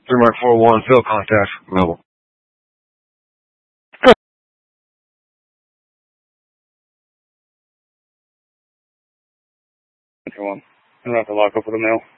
3 Mark 4-1, field contact, level. I'm going to have to lock up with a male.